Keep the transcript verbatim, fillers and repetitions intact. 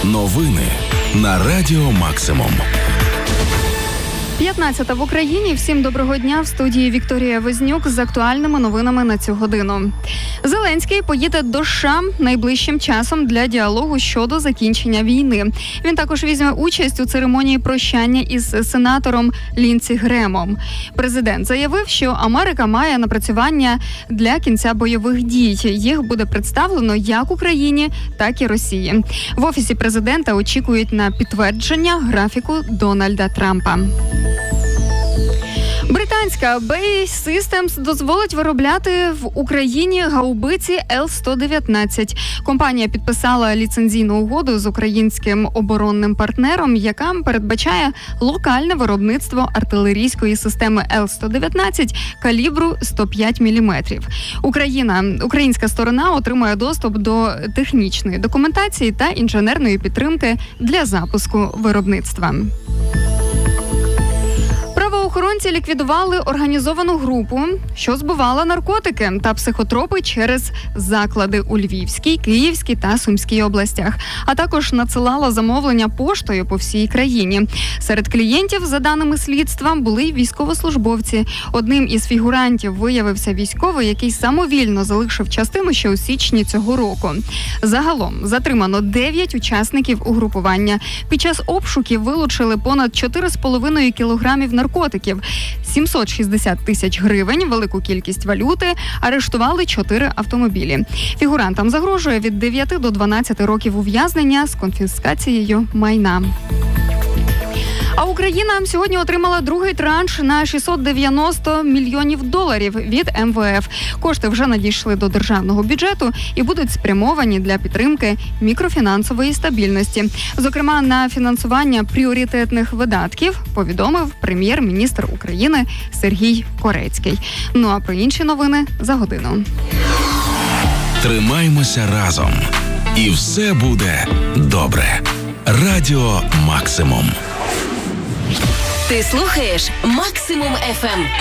Новини на Радіо Максимум. п'ятнадцята в Україні. Всім доброго дня. В студії Вікторія Вознюк з актуальними новинами на цю годину. Зеленський поїде до США найближчим часом для діалогу щодо закінчення війни. Він також візьме участь у церемонії прощання із сенатором Лінсі Гремом. Президент заявив, що Америка має напрацювання для кінця бойових дій. Їх буде представлено як Україні, так і Росії. В Офісі президента очікують на підтвердження графіку Дональда Трампа. Британська Бей Systems дозволить виробляти в Україні гаубиці Ел сто дев'ятнадцять. Компанія підписала ліцензійну угоду з українським оборонним партнером, яка передбачає локальне виробництво артилерійської системи Ел сто дев'ятнадцять калібру сто п'ять міліметрів. Україна, українська сторона отримує доступ до технічної документації та інженерної підтримки для запуску виробництва. Правоохоронці ліквідували організовану групу, що збувала наркотики та психотропи через заклади у Львівській, Київській та Сумській областях, а також надсилала замовлення поштою по всій країні. Серед клієнтів, за даними слідства, були й військовослужбовці. Одним із фігурантів виявився військовий, який самовільно залишив частину ще у січні цього року. Загалом затримано дев'ять учасників угрупування. Під час обшуків вилучили понад чотири з половиною кілограмів наркотиків, сімсот шістдесят тисяч гривень, велику кількість валюти, арештували чотири автомобілі. Фігурантам загрожує від дев'яти до дванадцяти років ув'язнення з конфіскацією майна. А Україна сьогодні отримала другий транш на шістсот дев'яносто мільйонів доларів від Ем Ве Еф. Кошти вже надійшли до державного бюджету і будуть спрямовані для підтримки мікрофінансової стабільності. Зокрема, на фінансування пріоритетних видатків, повідомив прем'єр-міністр України Сергій Корецький. Ну а про інші новини за годину. Тримаймося разом. І все буде добре. Радіо Максимум. Ти слухаєш Максимум еф ем.